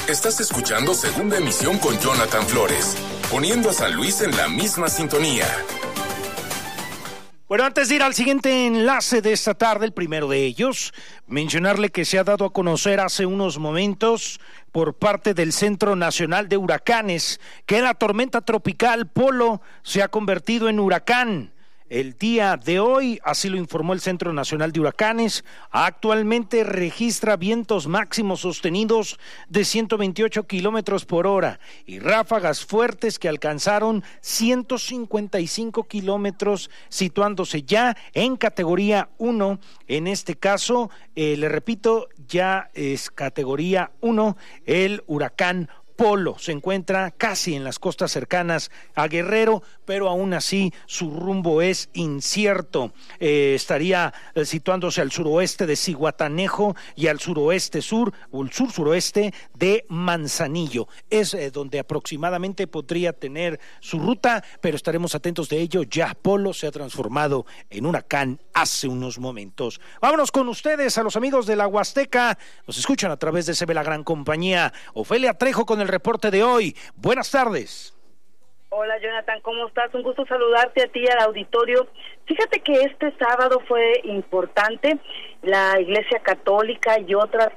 Estás escuchando Segunda Emisión con Jonathan Flores, poniendo a San Luis en la misma sintonía. Bueno, antes de ir al siguiente enlace de esta tarde, el primero de ellos, mencionarle que se ha dado a conocer hace unos momentos por parte del Centro Nacional de Huracanes que la tormenta tropical Polo se ha convertido en huracán. El día de hoy, así lo informó el Centro Nacional de Huracanes, actualmente registra vientos máximos sostenidos de 128 kilómetros por hora y ráfagas fuertes que alcanzaron 155 kilómetros, situándose ya en categoría 1. En este caso, le repito, ya es categoría 1 el huracán Polo. Se encuentra casi en las costas cercanas a Guerrero, pero aún así su rumbo es incierto. Estaría situándose al suroeste de Zihuatanejo y al suroeste sur, o el sur-suroeste de Manzanillo. Es donde aproximadamente podría tener su ruta, pero estaremos atentos de ello. Ya Polo se ha transformado en huracán hace unos momentos. Vámonos con ustedes, a los amigos de la Huasteca. Nos escuchan a través de CB La Gran Compañía. Ofelia Trejo con el reporte de hoy. Buenas tardes. Hola Jonathan, ¿cómo estás? Un gusto saludarte a ti y al auditorio. Fíjate que este sábado fue importante. La Iglesia Católica y otras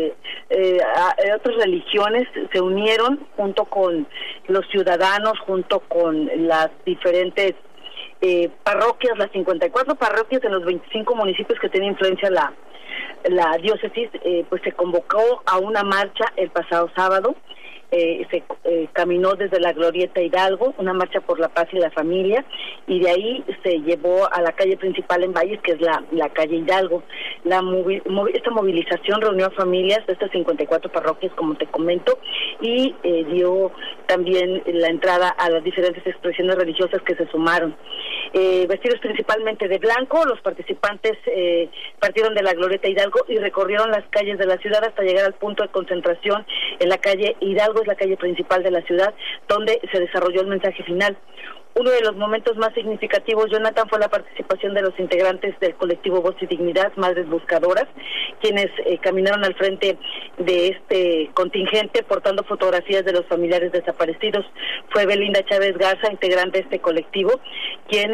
religiones se unieron junto con los ciudadanos, junto con las diferentes parroquias, las 54 parroquias en los 25 municipios que tiene influencia la diócesis, pues se convocó a una marcha el pasado sábado. Se caminó desde la Glorieta Hidalgo, una marcha por la paz y la familia, y de ahí se llevó a la calle principal en Valles, que es la calle Hidalgo. Esta movilización reunió a familias de estas 54 parroquias, como te comento, y dio también la entrada a las diferentes expresiones religiosas que se sumaron. Vestidos principalmente de blanco, los participantes partieron de la Glorieta Hidalgo y recorrieron las calles de la ciudad hasta llegar al punto de concentración en la calle Hidalgo, es la calle principal de la ciudad, donde se desarrolló el mensaje final. Uno de los momentos más significativos, Jonathan, fue la participación de los integrantes del colectivo Voz y Dignidad, Madres Buscadoras, quienes caminaron al frente de este contingente portando fotografías de los familiares desaparecidos. Fue Belinda Chávez Garza, integrante de este colectivo, quien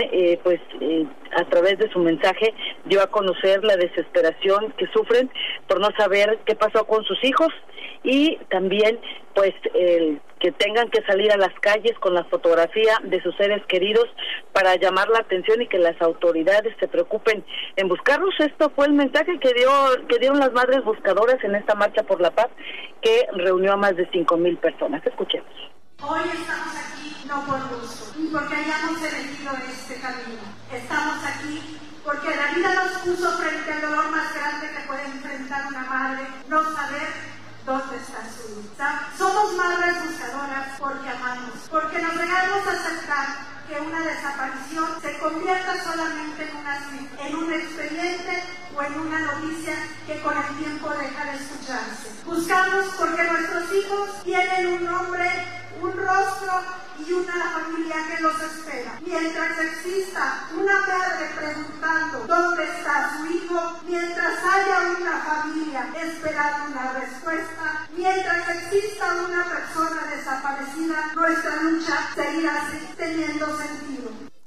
a través de su mensaje dio a conocer la desesperación que sufren por no saber qué pasó con sus hijos, y también pues que tengan que salir a las calles con la fotografía de sus seres queridos para llamar la atención y que las autoridades se preocupen en buscarlos. Esto fue el mensaje que dieron las Madres Buscadoras en esta marcha por la paz, que reunió a más de 5,000 personas. Escuchemos. Hoy estamos aquí no por gusto, ni porque hayamos elegido este camino. Estamos aquí porque la vida nos puso frente al dolor más grande que puede enfrentar una madre, no saber dónde está su hijo. Somos Madres Buscadoras porque amamos, porque nos negamos a aceptar que una desaparición se convierta solamente en un expediente o en una noticia que con el tiempo deja de escucharse. Buscamos porque nuestros hijos tienen un nombre, un rostro y una familia que los espera. Mientras exista una madre preguntando dónde está su hijo, mientras haya una familia esperando una respuesta, mientras exista una persona desaparecida, nuestra lucha seguirá teniendo sentido.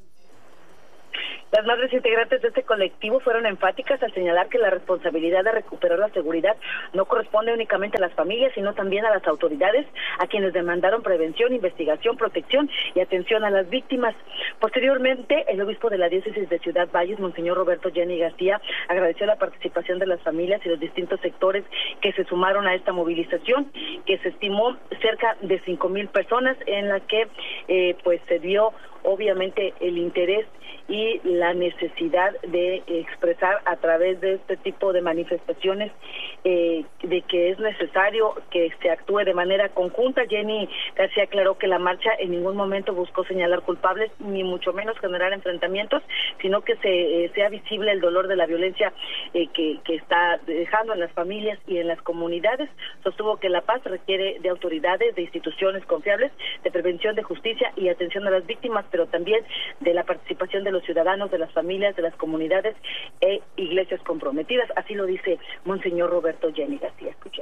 Las madres integrantes de este colectivo fueron enfáticas al señalar que la responsabilidad de recuperar la seguridad no corresponde únicamente a las familias, sino también a las autoridades, a quienes demandaron prevención, investigación, protección y atención a las víctimas. Posteriormente, el obispo de la diócesis de Ciudad Valles, Monseñor Roberto Jenny García, agradeció la participación de las familias y los distintos sectores que se sumaron a esta movilización, que se estimó cerca de 5,000 personas, en la que se dio obviamente el interés y la necesidad de expresar a través de este tipo de manifestaciones de que es necesario que se actúe de manera conjunta. Jenny García aclaró que la marcha en ningún momento buscó señalar culpables, ni mucho menos generar enfrentamientos, sino que sea visible el dolor de la violencia que está dejando en las familias y en las comunidades. Sostuvo que la paz requiere de autoridades, de instituciones confiables, de prevención, de justicia y atención a las víctimas, pero también de la participación de los ciudadanos, de las familias, de las comunidades e iglesias comprometidas. Así lo dice Monseñor Roberto Jenny García. Escuchen.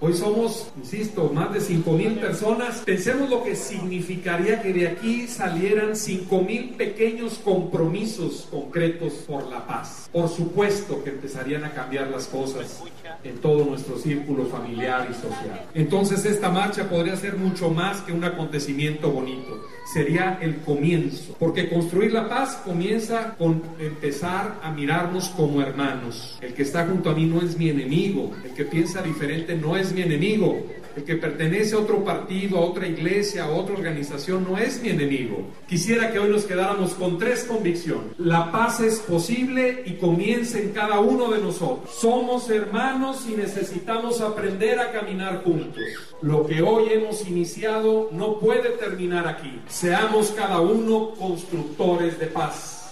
Hoy somos, insisto, más de 5,000 personas. Pensemos lo que significaría que de aquí salieran 5,000 pequeños compromisos concretos por la paz. Por supuesto que empezarían a cambiar las cosas en todo nuestro círculo familiar y social. Entonces esta marcha podría ser mucho más que un acontecimiento bonito. Sería el comienzo, porque construir la paz comienza con empezar a mirarnos como hermanos. El que está junto a mí no es mi enemigo, el que piensa diferente no es mi enemigo, el que pertenece a otro partido, a otra iglesia, a otra organización no es mi enemigo. Quisiera que hoy nos quedáramos con 3 convicciones. La paz es posible y comienza en cada uno de nosotros. Somos hermanos y necesitamos aprender a caminar juntos. Lo que hoy hemos iniciado no puede terminar aquí. Seamos cada uno constructores de paz.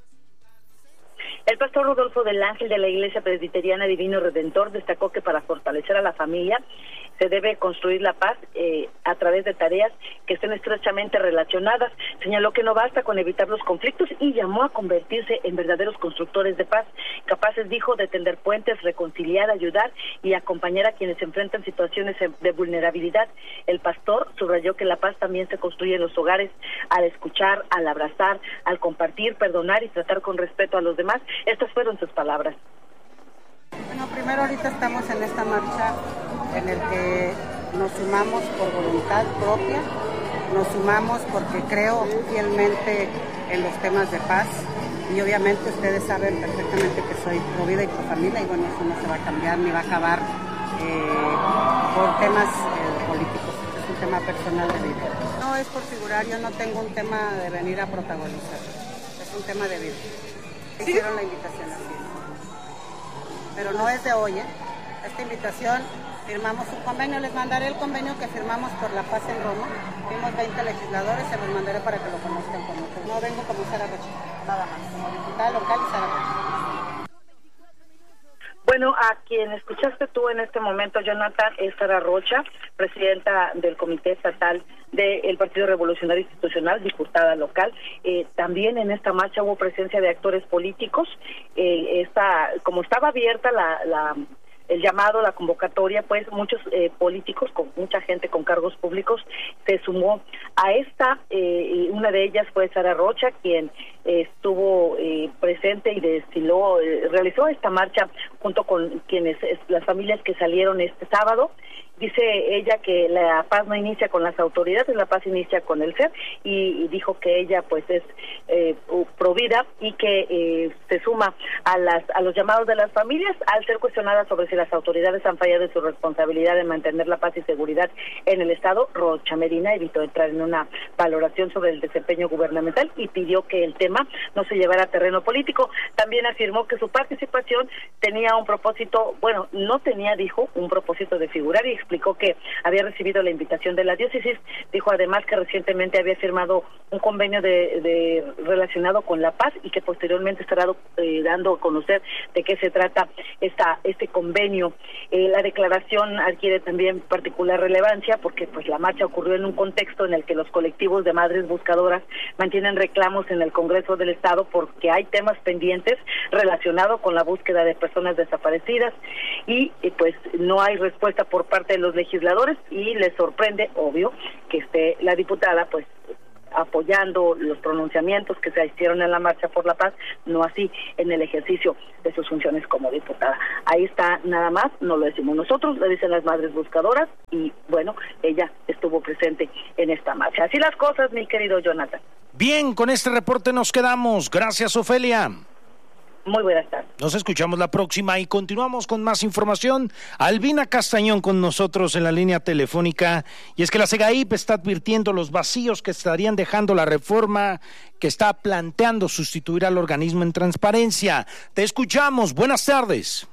El pastor Rodolfo del Ángel de la Iglesia Presbiteriana Divino Redentor destacó que para fortalecer a la familia se debe construir la paz a través de tareas que estén estrechamente relacionadas. Señaló que no basta con evitar los conflictos y llamó a convertirse en verdaderos constructores de paz, capaces, dijo, de tender puentes, reconciliar, ayudar y acompañar a quienes enfrentan situaciones de vulnerabilidad. El pastor subrayó que la paz también se construye en los hogares al escuchar, al abrazar, al compartir, perdonar y tratar con respeto a los demás. Estas fueron sus palabras. Bueno, primero ahorita estamos en esta marcha en el que nos sumamos por voluntad propia, nos sumamos porque creo fielmente en los temas de paz y obviamente ustedes saben perfectamente que soy pro vida y pro familia y bueno, eso no se va a cambiar ni va a acabar por temas políticos, es un tema personal de vida. No es por figurar, yo no tengo un tema de venir a protagonizar, es un tema de vida. Hicieron la invitación así. Pero no es de hoy, Esta invitación, firmamos un convenio, les mandaré el convenio que firmamos por la paz en Roma. Fuimos 20 legisladores, se los mandaré para que lo conozcan con nosotros. No vengo como Sara Rocha, nada más, como diputada local y Sara Rocha. Bueno, a quien escuchaste tú en este momento, Jonathan, es Sara Rocha, presidenta del Comité Estatal del Partido Revolucionario Institucional, diputada local. También en esta marcha hubo presencia de actores políticos. Como estaba abierta el llamado, la convocatoria, pues muchos políticos, con mucha gente con cargos públicos, se sumó a esta. Una de ellas fue Sara Rocha, quien estuvo presente y realizó esta marcha junto con las familias que salieron este sábado. Dice ella que la paz no inicia con las autoridades, la paz inicia con el ser, y dijo que ella pues es provida y que se suma a los llamados de las familias al ser cuestionada sobre si las autoridades han fallado en su responsabilidad de mantener la paz y seguridad en el Estado. Rocha Medina evitó entrar en una valoración sobre el desempeño gubernamental y pidió que el tema no se llevara a terreno político. También afirmó que su participación tenía un propósito, no tenía, dijo, un propósito de figurar, y explicó que había recibido la invitación de la diócesis. Dijo además que recientemente había firmado un convenio relacionado con la paz y que posteriormente estará dando a conocer de qué se trata este convenio. La declaración adquiere también particular relevancia porque pues la marcha ocurrió en un contexto en el que los colectivos de madres buscadoras mantienen reclamos en el Congreso del Estado porque hay temas pendientes relacionados con la búsqueda de personas desaparecidas y pues no hay respuesta por parte de los legisladores y les sorprende, obvio, que esté la diputada pues apoyando los pronunciamientos que se hicieron en la Marcha por la Paz, no así en el ejercicio de sus funciones como diputada. Ahí está nada más, no lo decimos nosotros, lo dicen las madres buscadoras y ella estuvo presente en esta marcha. Así las cosas, mi querido Jonathan. Bien, con este reporte nos quedamos. Gracias, Ofelia. Muy buenas tardes. Nos escuchamos la próxima y continuamos con más información. Albina Castañón con nosotros en la línea telefónica. Y es que la SEGAIP está advirtiendo los vacíos que estarían dejando la reforma que está planteando sustituir al organismo en transparencia. Te escuchamos. Buenas tardes.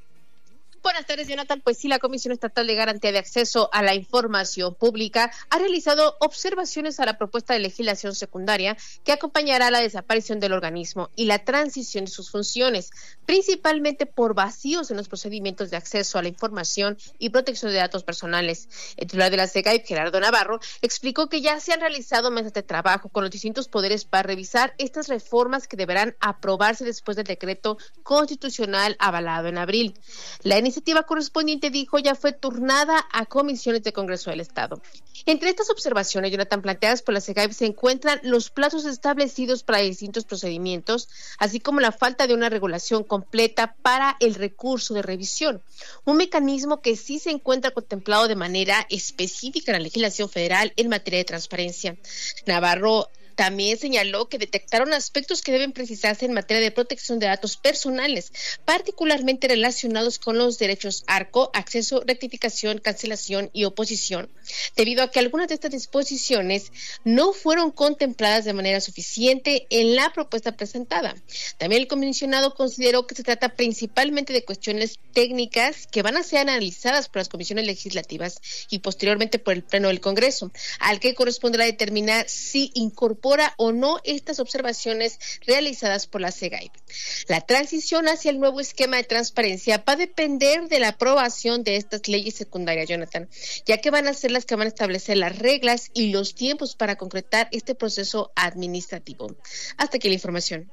Buenas tardes, Jonathan. Pues sí, la Comisión Estatal de Garantía de Acceso a la Información Pública ha realizado observaciones a la propuesta de legislación secundaria que acompañará a la desaparición del organismo y la transición de sus funciones, principalmente por vacíos en los procedimientos de acceso a la información y protección de datos personales. El titular de la SEGAIP, Gerardo Navarro, explicó que ya se han realizado mesas de trabajo con los distintos poderes para revisar estas reformas que deberán aprobarse después del decreto constitucional avalado en abril. La iniciativa iniciativa correspondiente, dijo, ya fue turnada a comisiones de Congreso del Estado. Entre estas observaciones, Jonathan, planteadas por la SEGAIP, se encuentran los plazos establecidos para distintos procedimientos, así como la falta de una regulación completa para el recurso de revisión, un mecanismo que sí se encuentra contemplado de manera específica en la legislación federal en materia de transparencia. Navarro también señaló que detectaron aspectos que deben precisarse en materia de protección de datos personales, particularmente relacionados con los derechos ARCO, acceso, rectificación, cancelación y oposición, debido a que algunas de estas disposiciones no fueron contempladas de manera suficiente en la propuesta presentada. También el comisionado consideró que se trata principalmente de cuestiones técnicas que van a ser analizadas por las comisiones legislativas y posteriormente por el Pleno del Congreso, al que corresponderá determinar si incorpora o no estas observaciones realizadas por la SEGAIP. La transición hacia el nuevo esquema de transparencia va a depender de la aprobación de estas leyes secundarias, Jonathan, ya que van a ser las que van a establecer las reglas y los tiempos para concretar este proceso administrativo. Hasta aquí la información.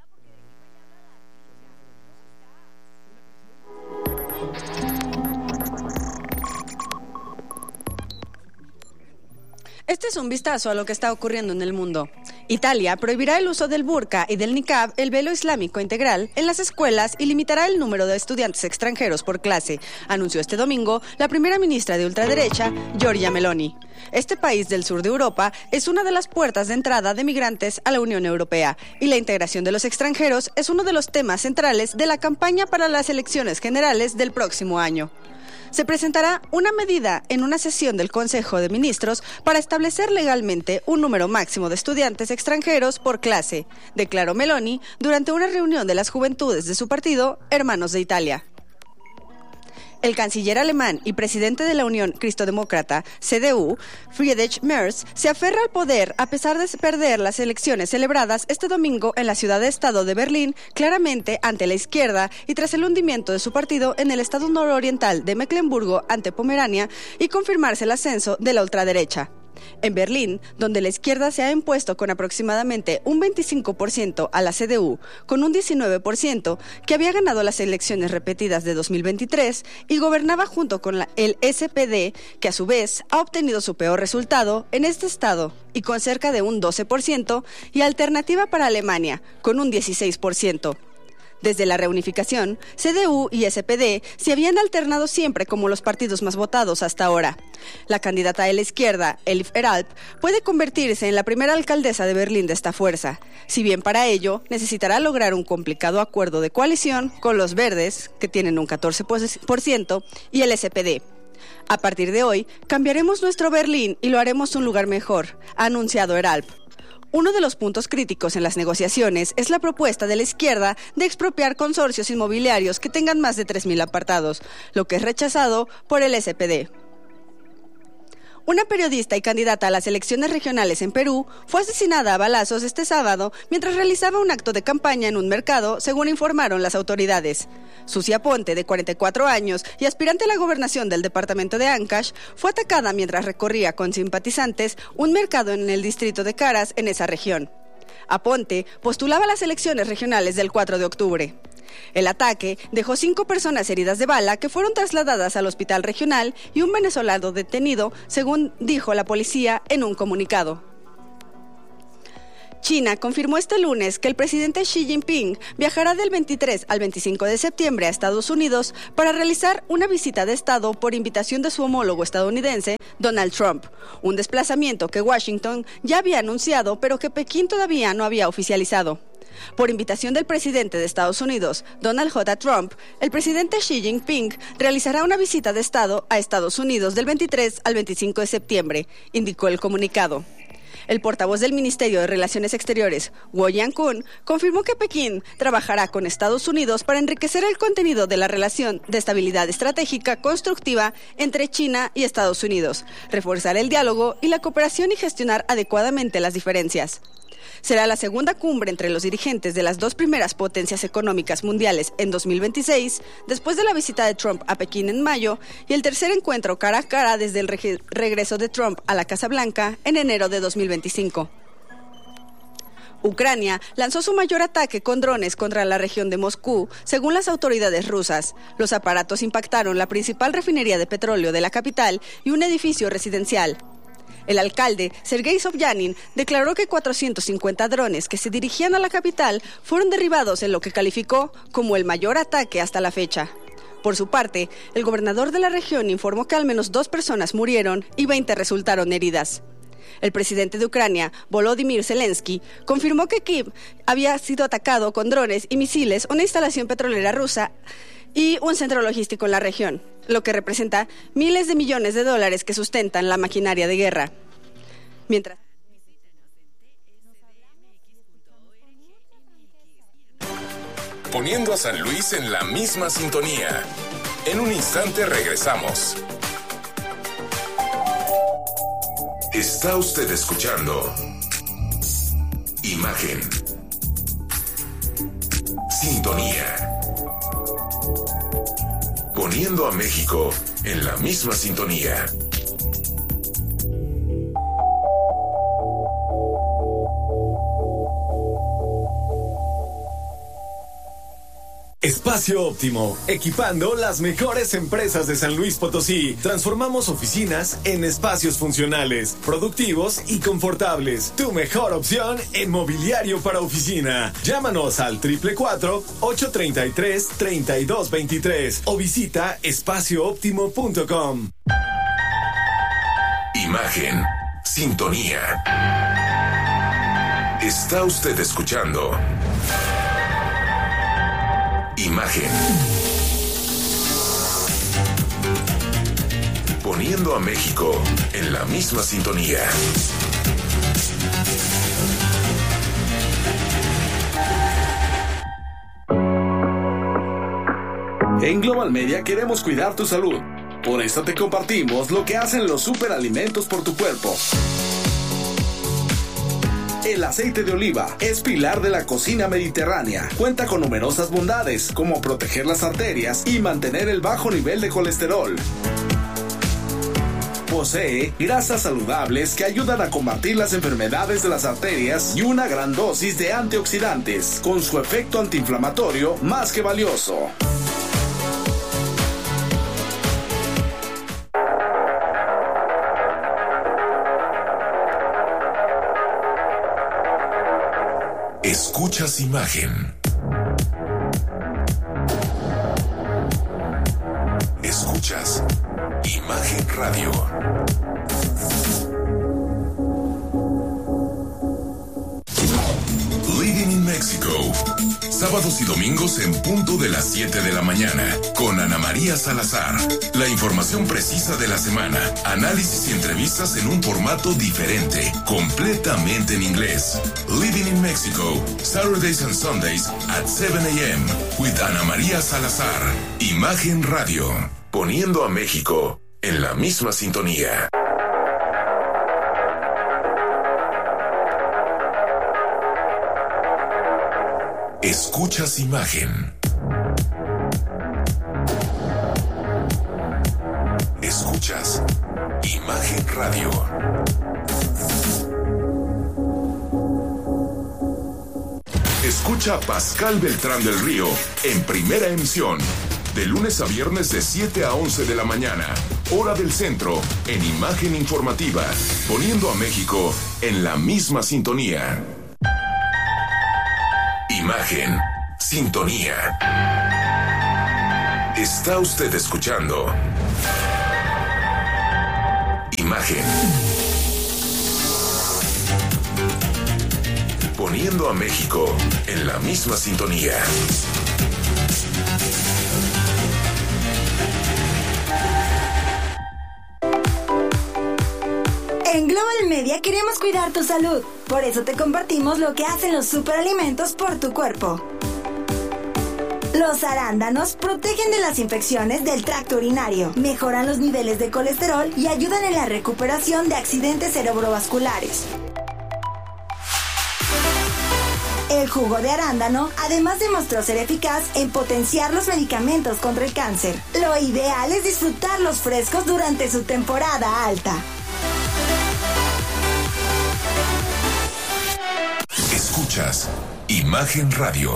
Este es un vistazo a lo que está ocurriendo en el mundo. Italia prohibirá el uso del burka y del niqab, el velo islámico integral, en las escuelas y limitará el número de estudiantes extranjeros por clase, anunció este domingo la primera ministra de ultraderecha, Giorgia Meloni. Este país del sur de Europa es una de las puertas de entrada de migrantes a la Unión Europea y la integración de los extranjeros es uno de los temas centrales de la campaña para las elecciones generales del próximo año. Se presentará una medida en una sesión del Consejo de Ministros para establecer legalmente un número máximo de estudiantes extranjeros por clase, declaró Meloni durante una reunión de las juventudes de su partido, Hermanos de Italia. El canciller alemán y presidente de la Unión Cristodemócrata, CDU, Friedrich Merz, se aferra al poder a pesar de perder las elecciones celebradas este domingo en la ciudad-estado de Berlín, claramente ante la izquierda y tras el hundimiento de su partido en el estado nororiental de Mecklemburgo ante Pomerania y confirmarse el ascenso de la ultraderecha. En Berlín, donde la izquierda se ha impuesto con aproximadamente un 25% a la CDU, con un 19% que había ganado las elecciones repetidas de 2023 y gobernaba junto con el SPD, que a su vez ha obtenido su peor resultado en este estado y con cerca de un 12%, y Alternativa para Alemania, con un 16%. Desde la reunificación, CDU y SPD se habían alternado siempre como los partidos más votados hasta ahora. La candidata de la izquierda, Elif Eralp, puede convertirse en la primera alcaldesa de Berlín de esta fuerza, si bien para ello necesitará lograr un complicado acuerdo de coalición con los Verdes, que tienen un 14%, y el SPD. A partir de hoy, cambiaremos nuestro Berlín y lo haremos un lugar mejor, ha anunciado Eralp. Uno de los puntos críticos en las negociaciones es la propuesta de la izquierda de expropiar consorcios inmobiliarios que tengan más de 3.000 apartados, lo que es rechazado por el SPD. Una periodista y candidata a las elecciones regionales en Perú fue asesinada a balazos este sábado mientras realizaba un acto de campaña en un mercado, según informaron las autoridades. Susi Aponte, de 44 años y aspirante a la gobernación del departamento de Ancash, fue atacada mientras recorría con simpatizantes un mercado en el distrito de Caras, en esa región. Aponte postulaba las elecciones regionales del 4 de octubre. El ataque dejó 5 personas heridas de bala que fueron trasladadas al hospital regional y un venezolano detenido, según dijo la policía en un comunicado. China confirmó este lunes que el presidente Xi Jinping viajará del 23 al 25 de septiembre a Estados Unidos para realizar una visita de Estado por invitación de su homólogo estadounidense, Donald Trump, un desplazamiento que Washington ya había anunciado pero que Pekín todavía no había oficializado. Por invitación del presidente de Estados Unidos, Donald J. Trump, el presidente Xi Jinping realizará una visita de Estado a Estados Unidos del 23 al 25 de septiembre, indicó el comunicado. El portavoz del Ministerio de Relaciones Exteriores, Guo Yankun, confirmó que Pekín trabajará con Estados Unidos para enriquecer el contenido de la relación de estabilidad estratégica constructiva entre China y Estados Unidos, reforzar el diálogo y la cooperación y gestionar adecuadamente las diferencias. Será la segunda cumbre entre los dirigentes de las dos primeras potencias económicas mundiales en 2026, después de la visita de Trump a Pekín en mayo, y el tercer encuentro cara a cara desde el regreso de Trump a la Casa Blanca en enero de 2025. Ucrania lanzó su mayor ataque con drones contra la región de Moscú, según las autoridades rusas. Los aparatos impactaron la principal refinería de petróleo de la capital y un edificio residencial. El alcalde, Sergei Sobyanin, declaró que 450 drones que se dirigían a la capital fueron derribados en lo que calificó como el mayor ataque hasta la fecha. Por su parte, el gobernador de la región informó que al menos 2 personas murieron y 20 resultaron heridas. El presidente de Ucrania, Volodymyr Zelensky, confirmó que Kiev había sido atacado con drones y misiles una instalación petrolera rusa y un centro logístico en la región, lo que representa miles de millones de dólares que sustentan la maquinaria de guerra. Mientras... Poniendo a San Luis en la misma sintonía. En un instante regresamos. Está usted escuchando Imagen. Sintonía. Poniendo a México en la misma sintonía. Espacio Óptimo, equipando las mejores empresas de San Luis Potosí. Transformamos oficinas en espacios funcionales, productivos y confortables. Tu mejor opción en mobiliario para oficina. Llámanos al 444-833-3223 o visita espaciooptimo.com. Imagen, sintonía. Está usted escuchando Imagen. Poniendo a México en la misma sintonía. En Global Media queremos cuidar tu salud. Por eso te compartimos lo que hacen los superalimentos por tu cuerpo. El aceite de oliva es pilar de la cocina mediterránea. Cuenta con numerosas bondades, como proteger las arterias y mantener el bajo nivel de colesterol. Posee grasas saludables que ayudan a combatir las enfermedades de las arterias y una gran dosis de antioxidantes, con su efecto antiinflamatorio más que valioso. Escuchas Imagen. Escuchas Imagen Radio. Living in Mexico. Sábados y domingos en punto de las 7 de la mañana. Con Ana María Salazar. La información precisa de la semana. Análisis y entrevistas en un formato diferente. Completamente en inglés. Living in Mexico. Saturdays and Sundays at 7 a.m. with Ana María Salazar. Imagen Radio. Poniendo a México en la misma sintonía. Escuchas Imagen. Escuchas Imagen Radio. Escucha a Pascal Beltrán del Río en primera emisión. De lunes a viernes de 7 a 11 de la mañana. Hora del centro. En Imagen Informativa. Poniendo a México en la misma sintonía. Imagen, sintonía. Está usted escuchando Imagen. Poniendo a México en la misma sintonía. En Global Media queremos cuidar tu salud. Por eso te compartimos lo que hacen los superalimentos por tu cuerpo. Los arándanos protegen de las infecciones del tracto urinario, mejoran los niveles de colesterol y ayudan en la recuperación de accidentes cerebrovasculares. El jugo de arándano además demostró ser eficaz en potenciar los medicamentos contra el cáncer. Lo ideal es disfrutarlos frescos durante su temporada alta. Escuchas Imagen Radio.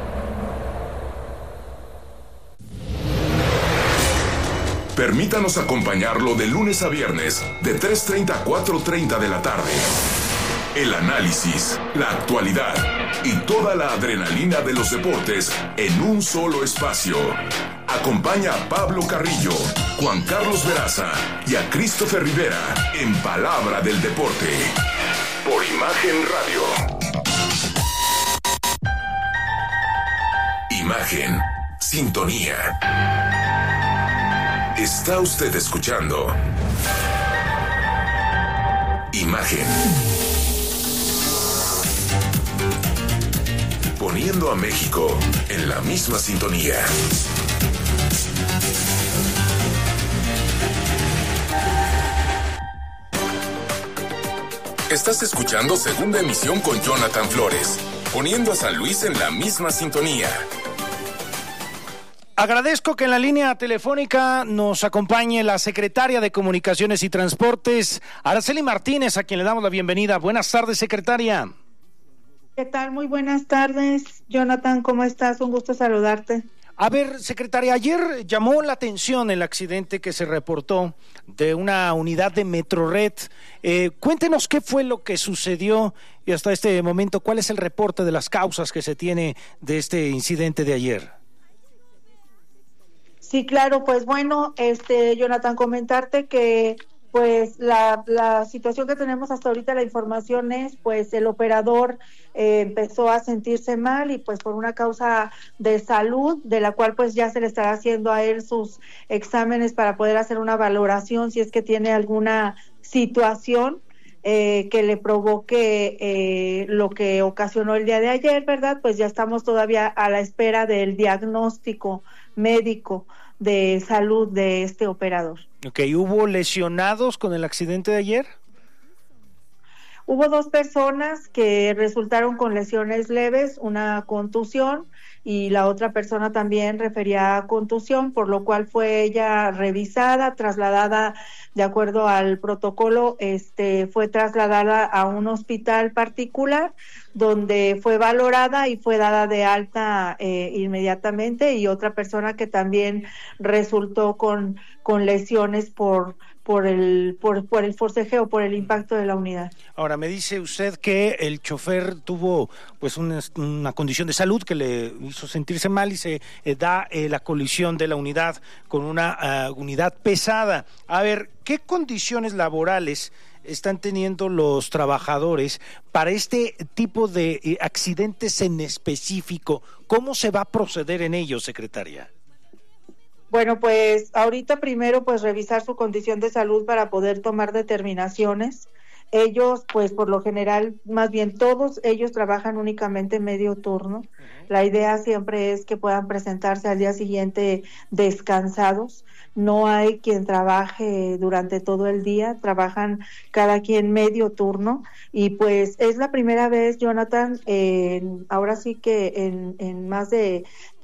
Permítanos acompañarlo de lunes a viernes, de 3:30 a 4:30 de la tarde. El análisis, la actualidad y toda la adrenalina de los deportes en un solo espacio. Acompaña a Pablo Carrillo, Juan Carlos Veraza y a Christopher Rivera en Palabra del Deporte. Por Imagen Radio. Imagen, sintonía. Está usted escuchando Imagen. Poniendo a México en la misma sintonía. Estás escuchando Segunda Emisión con Jonathan Flores, poniendo a San Luis en la misma sintonía. Agradezco que en la línea telefónica nos acompañe la secretaria de Comunicaciones y Transportes, Araceli Martínez, a quien le damos la bienvenida. Buenas tardes, secretaria. ¿Qué tal? Muy buenas tardes, Jonathan, ¿cómo estás? Un gusto saludarte. A ver, secretaria, ayer llamó la atención el accidente que se reportó de una unidad de Metrored. Cuéntenos qué fue lo que sucedió y hasta este momento, ¿cuál es el reporte de las causas que se tiene de este incidente de ayer? Sí, claro, pues bueno, Jonathan, comentarte que pues la situación que tenemos hasta ahorita, la información es, pues el operador empezó a sentirse mal y pues por una causa de salud, de la cual pues ya se le estará haciendo a él sus exámenes para poder hacer una valoración si es que tiene alguna situación que le provoque lo que ocasionó el día de ayer, ¿verdad? Pues ya estamos todavía a la espera del diagnóstico médico de salud de este operador. Ok, ¿hubo lesionados con el accidente de ayer? Hubo 2 personas que resultaron con lesiones leves, una contusión y la otra persona también refería a contusión, por lo cual fue ella revisada, trasladada de acuerdo al protocolo, fue trasladada a un hospital particular donde fue valorada y fue dada de alta inmediatamente, y otra persona que también resultó con lesiones por el forcejeo, por el impacto de la unidad. Ahora, me dice usted que el chofer tuvo pues una condición de salud que le hizo sentirse mal y se da la colisión de la unidad con una unidad pesada. A ver, ¿qué condiciones laborales están teniendo los trabajadores para este tipo de accidentes en específico? ¿Cómo se va a proceder en ellos, secretaria? Bueno, pues ahorita primero pues revisar su condición de salud para poder tomar determinaciones. Ellos, pues por lo general, más bien todos ellos trabajan únicamente medio turno. La idea siempre es que puedan presentarse al día siguiente descansados. No hay quien trabaje durante todo el día, trabajan cada quien medio turno, y pues es la primera vez, Jonathan, ahora sí que en más de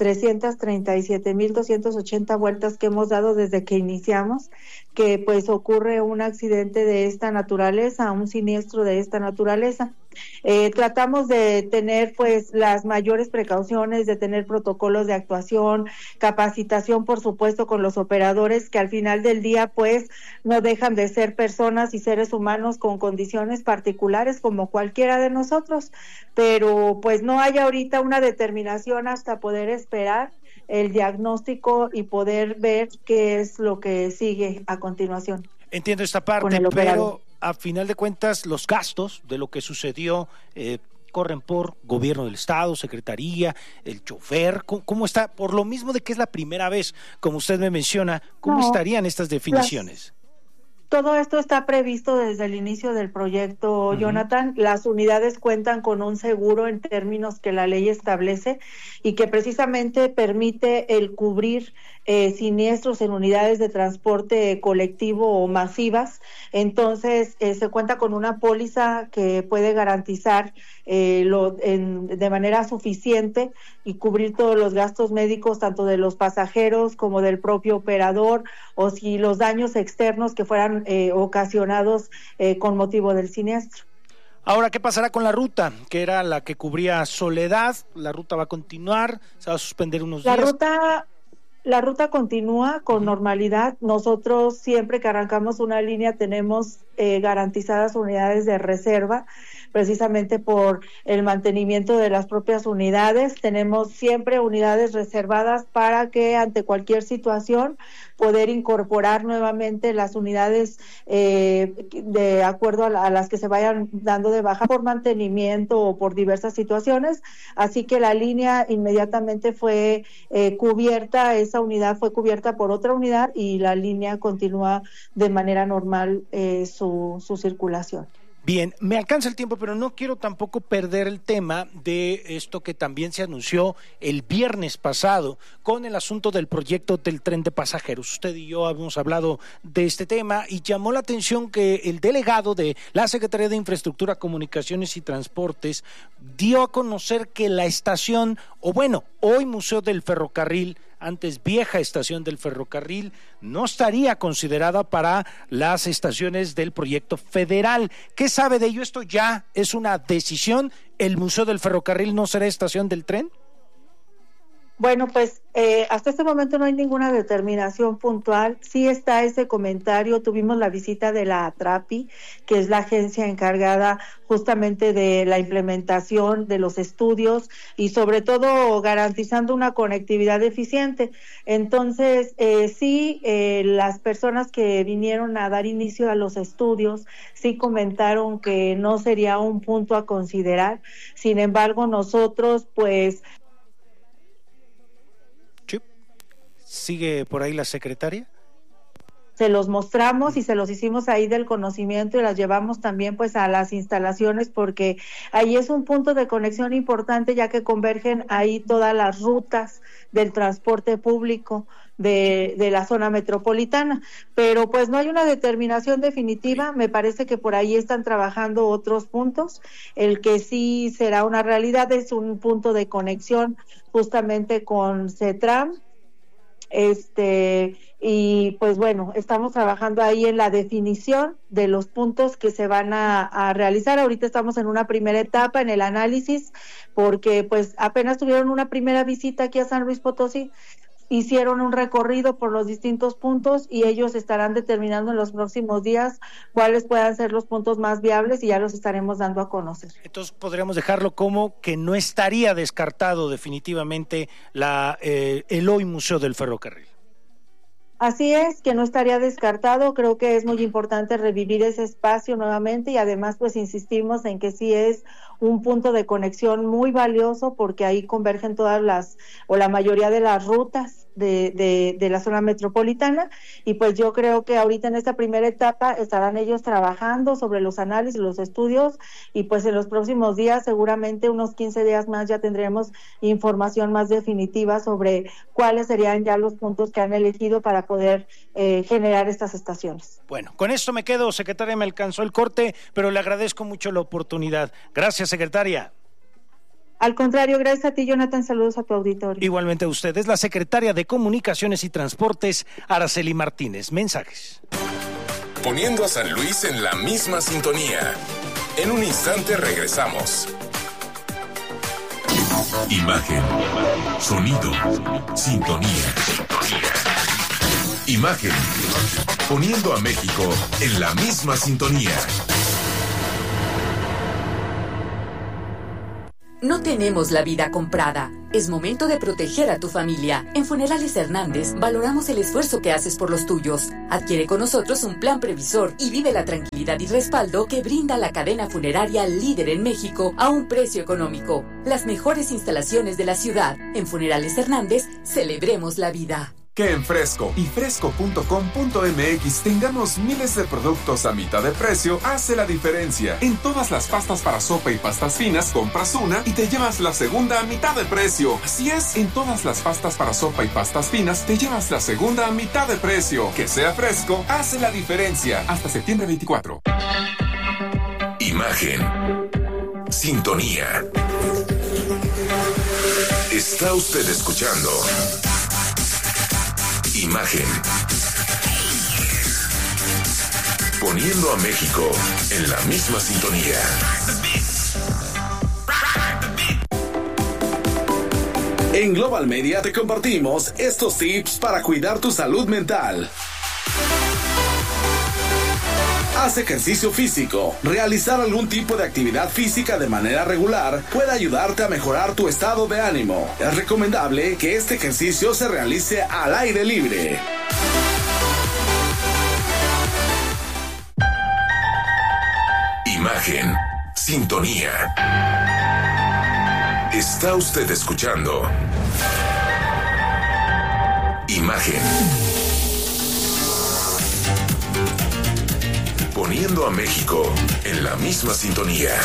337,280 vueltas que hemos dado desde que iniciamos, que pues ocurre un accidente de esta naturaleza, un siniestro de esta naturaleza. Tratamos de tener pues las mayores precauciones, de tener protocolos de actuación, capacitación por supuesto con los operadores, que al final del día pues no dejan de ser personas y seres humanos con condiciones particulares como cualquiera de nosotros, pero pues no hay ahorita una determinación hasta poder esperar el diagnóstico y poder ver qué es lo que sigue a continuación. Entiendo esta parte, pero a final de cuentas los gastos de lo que sucedió corren por gobierno del estado, secretaría, el chofer. ¿Cómo está? Por lo mismo de que es la primera vez, como usted me menciona, ¿cómo estarían estas definiciones? Todo esto está previsto desde el inicio del proyecto, Jonathan. Las unidades cuentan con un seguro en términos que la ley establece y que precisamente permite el cubrir siniestros en unidades de transporte colectivo o masivas. Entonces, se cuenta con una póliza que puede garantizar de manera suficiente y cubrir todos los gastos médicos, tanto de los pasajeros como del propio operador, o si los daños externos que fueran ocasionados con motivo del siniestro. Ahora, ¿qué pasará con la ruta? Que era la que cubría Soledad. ¿La ruta va a continuar? ¿Se va a suspender unos días? La ruta continúa con normalidad. Nosotros siempre que arrancamos una línea tenemos garantizadas unidades de reserva, precisamente por el mantenimiento de las propias unidades. Tenemos siempre unidades reservadas para que ante cualquier situación poder incorporar nuevamente las unidades de acuerdo a las que se vayan dando de baja por mantenimiento o por diversas situaciones. Así que la línea inmediatamente fue cubierta, esa unidad fue cubierta por otra unidad y la línea continúa de manera normal su circulación. Bien, me alcanza el tiempo, pero no quiero tampoco perder el tema de esto que también se anunció el viernes pasado con el asunto del proyecto del tren de pasajeros. Usted y yo habíamos hablado de este tema y llamó la atención que el delegado de la Secretaría de Infraestructura, Comunicaciones y Transportes dio a conocer que la estación, hoy Museo del Ferrocarril, antes vieja estación del ferrocarril, no estaría considerada para las estaciones del proyecto federal. ¿Qué sabe de ello? ¿Esto ya es una decisión? ¿El Museo del Ferrocarril no será estación del tren? Bueno, pues hasta este momento no hay ninguna determinación puntual. Sí está ese comentario. Tuvimos la visita de la ATRAPI, que es la agencia encargada justamente de la implementación de los estudios y sobre todo garantizando una conectividad eficiente. Entonces, las personas que vinieron a dar inicio a los estudios sí comentaron que no sería un punto a considerar. Sin embargo, nosotros pues... ¿Sigue por ahí la secretaria? Se los mostramos y se los hicimos ahí del conocimiento y las llevamos también pues a las instalaciones porque ahí es un punto de conexión importante ya que convergen ahí todas las rutas del transporte público de la zona metropolitana, pero pues no hay una determinación definitiva. Me parece que por ahí están trabajando otros puntos. El que sí será una realidad es un punto de conexión justamente con CETRAM. Y pues bueno, estamos trabajando ahí en la definición de los puntos que se van a realizar. Ahorita estamos en una primera etapa en el análisis porque pues apenas tuvieron una primera visita aquí a San Luis Potosí, hicieron un recorrido por los distintos puntos y ellos estarán determinando en los próximos días cuáles puedan ser los puntos más viables y ya los estaremos dando a conocer. Entonces podríamos dejarlo como que no estaría descartado definitivamente el hoy Museo del Ferrocarril. Así es, que no estaría descartado. Creo que es muy importante revivir ese espacio nuevamente y además pues insistimos en que sí es un punto de conexión muy valioso porque ahí convergen todas la mayoría de las rutas de la zona metropolitana y pues yo creo que ahorita en esta primera etapa estarán ellos trabajando sobre los análisis, los estudios y pues en los próximos días, seguramente unos 15 días más ya tendremos información más definitiva sobre cuáles serían ya los puntos que han elegido para poder generar estas estaciones. Bueno, con esto me quedo, secretaria, me alcanzó el corte, pero le agradezco mucho la oportunidad. Gracias, secretaria. Al contrario, gracias a ti, Jonathan, saludos a tu auditorio. Igualmente a usted, es la secretaria de Comunicaciones y Transportes, Araceli Martínez. Mensajes. Poniendo a San Luis en la misma sintonía. En un instante regresamos. Imagen, sonido, sintonía. Imagen, poniendo a México en la misma sintonía. No tenemos la vida comprada. Es momento de proteger a tu familia. En Funerales Hernández valoramos el esfuerzo que haces por los tuyos. Adquiere con nosotros un plan previsor y vive la tranquilidad y respaldo que brinda la cadena funeraria líder en México a un precio económico. Las mejores instalaciones de la ciudad. En Funerales Hernández, celebremos la vida. Que en Fresco y fresco.com.mx tengamos miles de productos a mitad de precio hace la diferencia. En todas las pastas para sopa y pastas finas, compras una y te llevas la segunda a mitad de precio. Así es, en todas las pastas para sopa y pastas finas, te llevas la segunda a mitad de precio. Que sea Fresco hace la diferencia. Hasta septiembre 24. Imagen. Sintonía. Está usted escuchando Imagen. Poniendo a México en la misma sintonía. En Global Media te compartimos estos tips para cuidar tu salud mental. Haz ejercicio físico. Realizar algún tipo de actividad física de manera regular puede ayudarte a mejorar tu estado de ánimo. Es recomendable que este ejercicio se realice al aire libre. Imagen, sintonía. Está usted escuchando Imagen. Poniendo a México en la misma sintonía.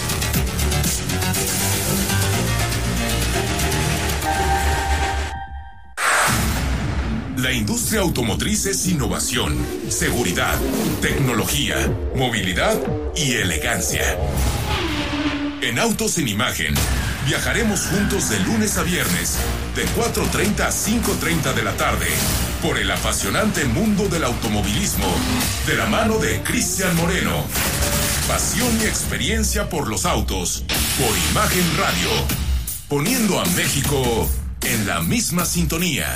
La industria automotriz es innovación, seguridad, tecnología, movilidad y elegancia. En Autos en Imagen, viajaremos juntos de lunes a viernes, de 4:30 a 5:30 de la tarde, por el apasionante mundo del automovilismo, de la mano de Cristian Moreno. Pasión y experiencia por los autos, por Imagen Radio, poniendo a México en la misma sintonía.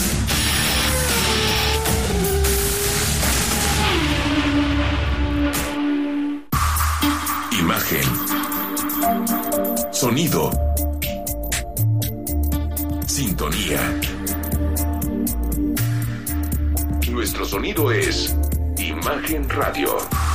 Imagen. Sonido. Sintonía. Nuestro sonido es Imagen Radio.